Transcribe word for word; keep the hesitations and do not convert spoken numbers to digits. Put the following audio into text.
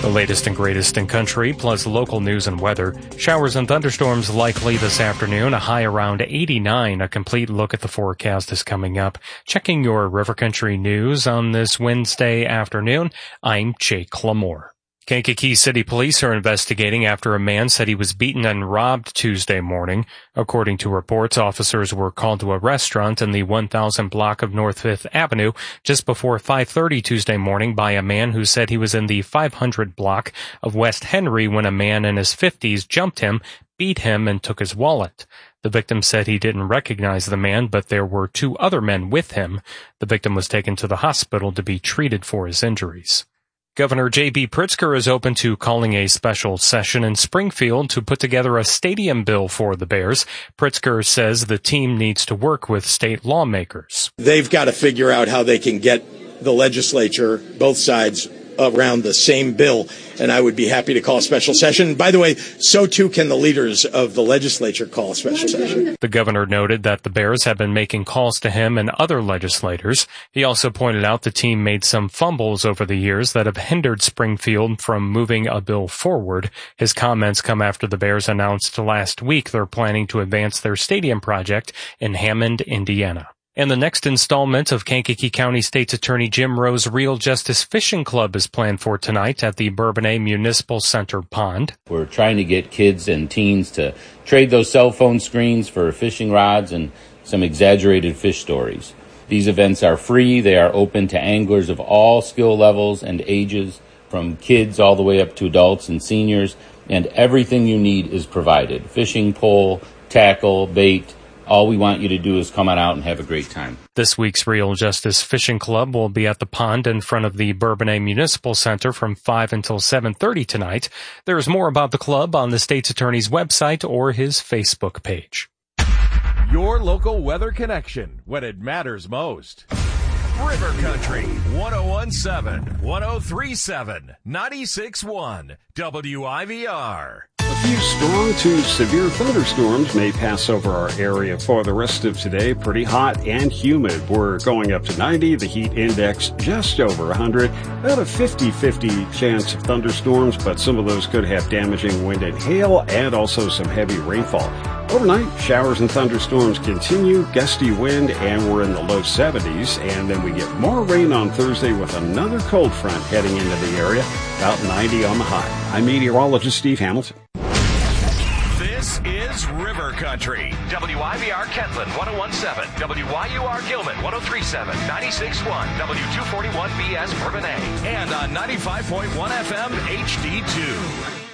The latest and greatest in country, plus local news and weather. Showers and thunderstorms likely this afternoon, a high around eighty-nine. A complete look at the forecast is coming up. Checking your River Country news on this Wednesday afternoon, I'm Jake Lamore. Kankakee City Police are investigating after a man said he was beaten and robbed Tuesday morning. According to reports, officers were called to a restaurant in the one thousand block of North Fifth Avenue just before five thirty Tuesday morning by a man who said he was in the five hundred block of West Henry when a man in his fifties jumped him, beat him, and took his wallet. The victim said he didn't recognize the man, but there were two other men with him. The victim was taken to the hospital to be treated for his injuries. Governor J B. Pritzker is open to calling a special session in Springfield to put together a stadium bill for the Bears. Pritzker says the team needs to work with state lawmakers. They've got to figure out how they can get the legislature, both sides, around the same bill, and I would be happy to call a special session. By the way, so too can the leaders of the legislature call a special session. The governor noted that the Bears have been making calls to him and other legislators. He also pointed out the team made some fumbles over the years that have hindered Springfield from moving a bill forward. His comments come after the Bears announced last week they're planning to advance their stadium project in Hammond, Indiana. And the next installment of Kankakee County State's Attorney Jim Rowe's Real Justice Fishing Club is planned for tonight at the Bourbonnais Municipal Center Pond. We're trying to get kids and teens to trade those cell phone screens for fishing rods and some exaggerated fish stories. These events are free. They are open to anglers of all skill levels and ages, from kids all the way up to adults and seniors, and everything you need is provided. Fishing pole, tackle, bait. All we want you to do is come on out and have a great time. This week's Real Justice Fishing Club will be at the pond in front of the Bourbonnais Municipal Center from five until seven thirty tonight. There's more about the club on the state's attorney's website or his Facebook page. Your local weather connection when it matters most. River Country, one oh one point seven, one oh three point seven, ninety-six point one, W I V R. A few strong to severe thunderstorms may pass over our area for the rest of today. Pretty hot and humid. We're going up to ninety. The heat index just over one hundred. About a fifty-fifty chance of thunderstorms, but some of those could have damaging wind and hail and also some heavy rainfall. Overnight, showers and thunderstorms continue, gusty wind, and we're in the low seventies. And then we get more rain on Thursday with another cold front heading into the area, about ninety on the high. I'm meteorologist Steve Hamilton. This is River Country. W I V R Kentland, one oh one point seven. W Y U R Gilman, one oh three point seven, ninety-six point one. W two forty-one B S Bourbonnais. And on ninety-five point one F M H D two.